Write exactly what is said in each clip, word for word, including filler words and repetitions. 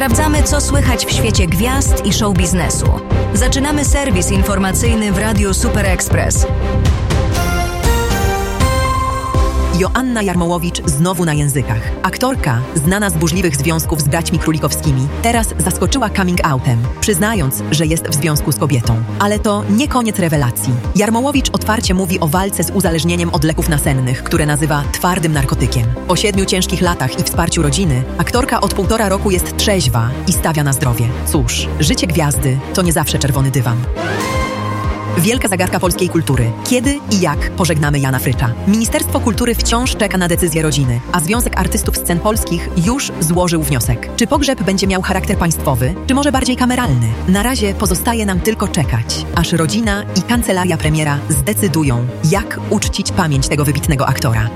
Sprawdzamy, co słychać w świecie gwiazd i show biznesu. Zaczynamy serwis informacyjny w Radiu Super Express. Joanna Jarmołowicz znowu na językach. Aktorka, znana z burzliwych związków z braćmi królikowskimi, teraz zaskoczyła coming outem, przyznając, że jest w związku z kobietą. Ale to nie koniec rewelacji. Jarmołowicz otwarcie mówi o walce z uzależnieniem od leków nasennych, które nazywa twardym narkotykiem. Po siedmiu ciężkich latach i wsparciu rodziny, aktorka od półtora roku jest trzeźwa i stawia na zdrowie. Cóż, życie gwiazdy to nie zawsze czerwony dywan. Wielka zagadka polskiej kultury. Kiedy i jak pożegnamy Jana Frycza? Ministerstwo Kultury wciąż czeka na decyzję rodziny, a Związek Artystów Scen Polskich już złożył wniosek. Czy pogrzeb będzie miał charakter państwowy, czy może bardziej kameralny? Na razie pozostaje nam tylko czekać, aż rodzina i kancelaria premiera zdecydują, jak uczcić pamięć tego wybitnego aktora.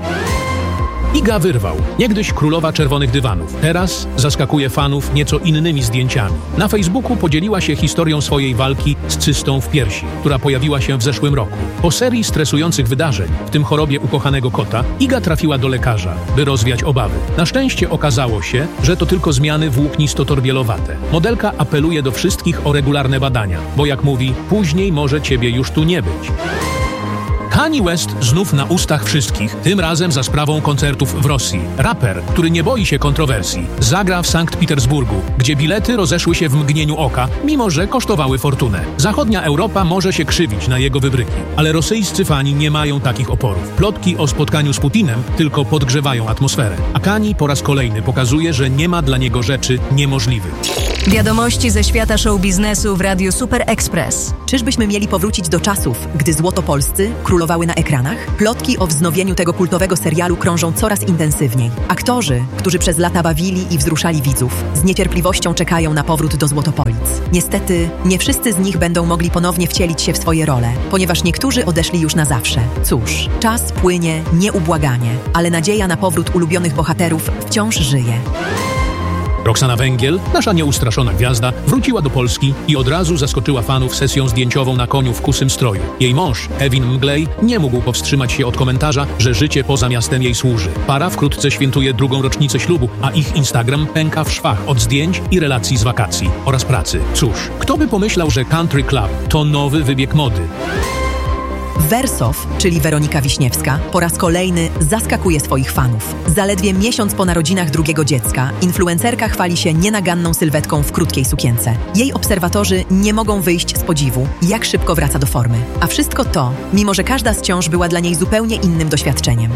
Iga Wyrwał, niegdyś królowa czerwonych dywanów, teraz zaskakuje fanów nieco innymi zdjęciami. Na Facebooku podzieliła się historią swojej walki z cystą w piersi, która pojawiła się w zeszłym roku. Po serii stresujących wydarzeń, w tym chorobie ukochanego kota, Iga trafiła do lekarza, by rozwiać obawy. Na szczęście okazało się, że to tylko zmiany włóknisto-torbielowate. Modelka apeluje do wszystkich o regularne badania, bo jak mówi, później może ciebie już tu nie być. Kanye West znów na ustach wszystkich, tym razem za sprawą koncertów w Rosji. Raper, który nie boi się kontrowersji, zagra w Sankt Petersburgu, gdzie bilety rozeszły się w mgnieniu oka, mimo że kosztowały fortunę. Zachodnia Europa może się krzywić na jego wybryki, ale rosyjscy fani nie mają takich oporów. Plotki o spotkaniu z Putinem tylko podgrzewają atmosferę. A Kanye po raz kolejny pokazuje, że nie ma dla niego rzeczy niemożliwych. Wiadomości ze świata show biznesu w Radiu Super Express. Czyżbyśmy mieli powrócić do czasów, gdy złotopolscy królowały na ekranach? Plotki o wznowieniu tego kultowego serialu krążą coraz intensywniej. Aktorzy, którzy przez lata bawili i wzruszali widzów, z niecierpliwością czekają na powrót do Złotopolic. Niestety, nie wszyscy z nich będą mogli ponownie wcielić się w swoje role, ponieważ niektórzy odeszli już na zawsze. Cóż, czas płynie nieubłaganie, ale nadzieja na powrót ulubionych bohaterów wciąż żyje. Roxana Węgiel, nasza nieustraszona gwiazda, wróciła do Polski i od razu zaskoczyła fanów sesją zdjęciową na koniu w kusym stroju. Jej mąż, Kevin Mglej, nie mógł powstrzymać się od komentarza, że życie poza miastem jej służy. Para wkrótce świętuje drugą rocznicę ślubu, a ich Instagram pęka w szwach od zdjęć i relacji z wakacji oraz pracy. Cóż, kto by pomyślał, że country club to nowy wybieg mody? Wersow, czyli Weronika Wiśniewska, po raz kolejny zaskakuje swoich fanów. Zaledwie miesiąc po narodzinach drugiego dziecka, influencerka chwali się nienaganną sylwetką w krótkiej sukience. Jej obserwatorzy nie mogą wyjść z podziwu, jak szybko wraca do formy. A wszystko to, mimo że każda z ciąż była dla niej zupełnie innym doświadczeniem.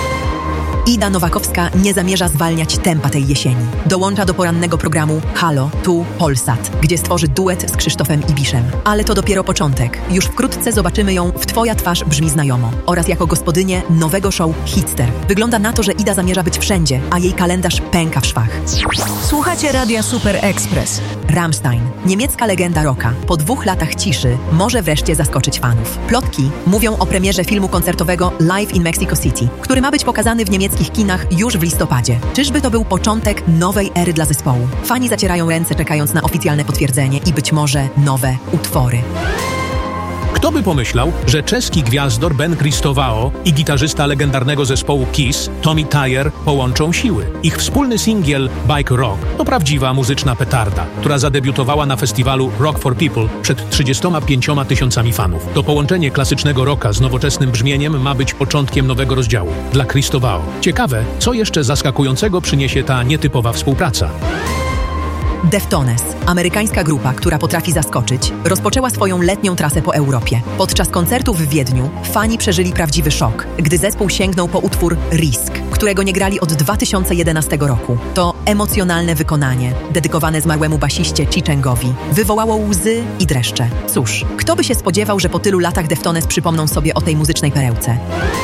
Ida Nowakowska nie zamierza zwalniać tempa tej jesieni. Dołącza do porannego programu Halo, tu Polsat, gdzie stworzy duet z Krzysztofem Ibiszem. Ale to dopiero początek. Już wkrótce zobaczymy ją w Twoja twarz brzmi znajomo oraz jako gospodynię nowego show Hitster. Wygląda na to, że Ida zamierza być wszędzie, a jej kalendarz pęka w szwach. Słuchacie Radia Super Express. Rammstein, niemiecka legenda rocka, po dwóch latach ciszy może wreszcie zaskoczyć fanów. Plotki mówią o premierze filmu koncertowego Live in Mexico City, który ma być pokazany w niemieckich kinach już w listopadzie. Czyżby to był początek nowej ery dla zespołu? Fani zacierają ręce, czekając na oficjalne potwierdzenie i być może nowe utwory. Kto by pomyślał, że czeski gwiazdor Ben Kristowao i gitarzysta legendarnego zespołu Kiss, Tommy Thayer, połączą siły. Ich wspólny singiel Bike Rock to prawdziwa muzyczna petarda, która zadebiutowała na festiwalu Rock for People przed trzydziestoma pięcioma tysiącami fanów. To połączenie klasycznego rocka z nowoczesnym brzmieniem ma być początkiem nowego rozdziału dla Kristowao. Ciekawe, co jeszcze zaskakującego przyniesie ta nietypowa współpraca. Deftones, amerykańska grupa, która potrafi zaskoczyć, rozpoczęła swoją letnią trasę po Europie. Podczas koncertów w Wiedniu fani przeżyli prawdziwy szok, gdy zespół sięgnął po utwór Risk, którego nie grali od dwa tysiące jedenastego roku. To emocjonalne wykonanie, dedykowane zmarłemu basiście Chichengowi, wywołało łzy i dreszcze. Cóż, kto by się spodziewał, że po tylu latach Deftones przypomną sobie o tej muzycznej perełce?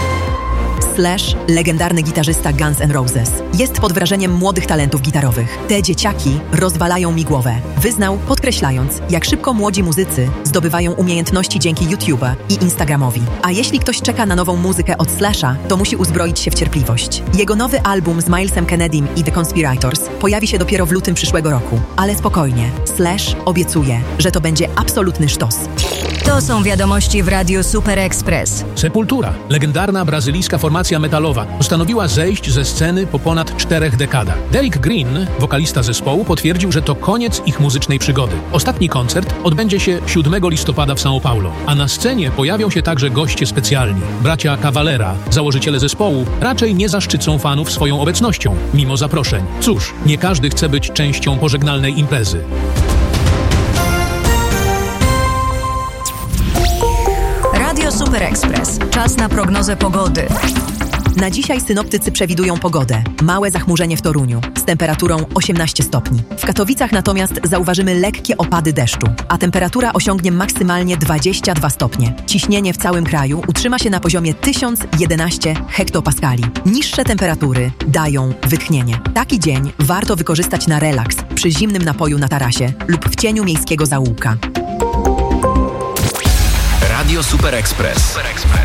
Slash, legendarny gitarzysta Guns N' Roses, jest pod wrażeniem młodych talentów gitarowych. Te dzieciaki rozwalają mi głowę, wyznał, podkreślając, jak szybko młodzi muzycy zdobywają umiejętności dzięki YouTube'a i Instagramowi. A jeśli ktoś czeka na nową muzykę od Slasha, to musi uzbroić się w cierpliwość. Jego nowy album z Milesem Kennedym i The Conspirators pojawi się dopiero w lutym przyszłego roku. Ale spokojnie, Slash obiecuje, że to będzie absolutny sztos. To są wiadomości w Radiu Super Express. Sepultura, legendarna brazylijska formacja metalowa, postanowiła zejść ze sceny po ponad czterech dekadach. Derek Green, wokalista zespołu, potwierdził, że to koniec ich muzycznej przygody. Ostatni koncert odbędzie się siódmego listopada w São Paulo, a na scenie pojawią się także goście specjalni. Bracia Cavalera, założyciele zespołu, raczej nie zaszczycą fanów swoją obecnością, mimo zaproszeń. Cóż, nie każdy chce być częścią pożegnalnej imprezy. Radio Super Express. Czas na prognozę pogody. Na dzisiaj synoptycy przewidują pogodę. Małe zachmurzenie w Toruniu z temperaturą osiemnaście stopni. W Katowicach natomiast zauważymy lekkie opady deszczu, a temperatura osiągnie maksymalnie dwadzieścia dwa stopnie. Ciśnienie w całym kraju utrzyma się na poziomie tysiąc jedenaście hektopaskali. Niższe temperatury dają wytchnienie. Taki dzień warto wykorzystać na relaks przy zimnym napoju na tarasie lub w cieniu miejskiego zaułka. Radio Super Express.